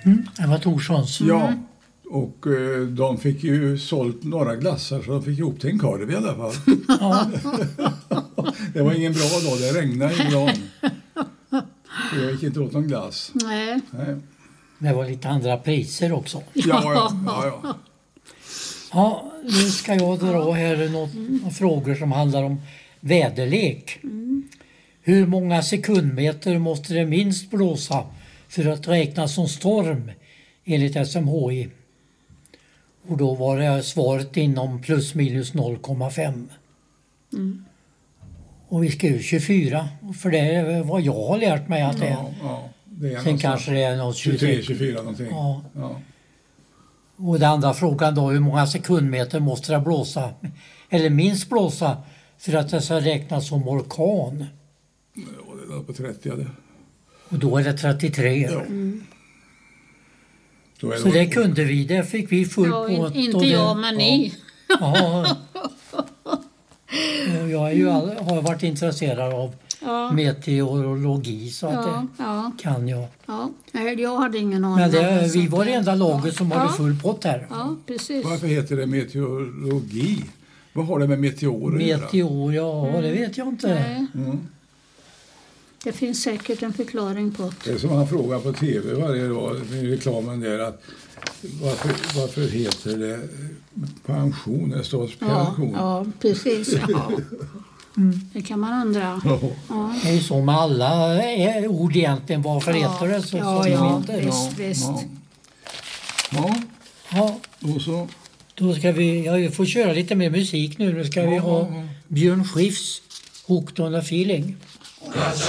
Det var Torssons. Ja, och de fick ju sålt några glassar så de fick ihop till en korv i alla fall. Ja. Det var ingen bra dag, det regnade i dagen. Jag gick inte åt någon glass. Nej. Det var lite andra priser också. Ja. Ja, nu ska jag dra här några frågor som handlar om väderlek. Hur många sekundmeter måste det minst blåsa för att räknas som storm enligt SMHI? Och då var det svaret inom plus minus 0,5. Och vi skrev 24, för det är vad jag har lärt mig att det är. Ja, det är sen kanske det är något 23-24 någonting. Ja. Ja. Och den andra frågan då, hur många sekundmeter måste det blåsa, eller minst blåsa, för att det ska räknas som orkan? Ja, det är på 30. Det. Och då är det 33. Ja. Då är Så det kunde vi, det fick vi full på. Inte jag, men ni. Ja. Jag är ju har varit intresserad av meteorologi så att det kan jag. Ja, jag hade ingen aning. Men vi var det enda laget som hade full pott här. Ja, precis. Varför heter det meteorologi? Vad har det med meteorer att göra? Meteor, ja, det vet jag inte. Det finns säkert en förklaring på det. Det är som han frågar på tv varje dag i reklamen där att varför heter det pension? Det står pension. Ja, precis. Ja. Det kan man undra. Ja. Det är ju så med alla ord egentligen. Varför heter det så? Visst. Ja. Och så. Då ska vi får köra lite mer musik nu. Nu ska vi ha Björn Skifs Hooked on a feeling.